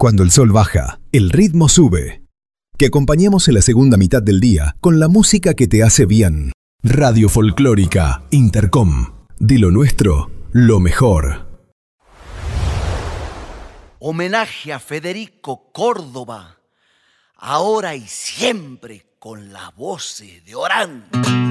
Cuando el sol baja, el ritmo sube. Que acompañemos en la segunda mitad del día con la música que te hace bien. Radio Folclórica Intercom. De lo nuestro, lo mejor. Homenaje a Federico Córdoba, ahora y siempre con las voces de Orán.